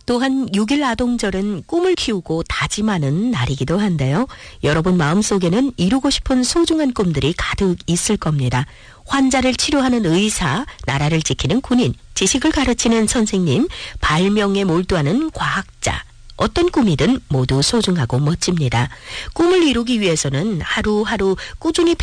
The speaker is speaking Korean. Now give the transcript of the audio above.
또한 6일 아동절은 꿈을 키우고 다짐하는 날이기도 한데요. 여러분 마음속에는 이루고 싶은 소중한 꿈들이 가득 있을 겁니다. 환자를 치료하는 의사, 나라를 지키는 군인, 지식을 가르치는 선생님, 발명에 몰두하는 과학자, 어떤 꿈이든 모두 소중하고 멋집니다. 꿈을 이루기 위해서는 하루하루 꾸준히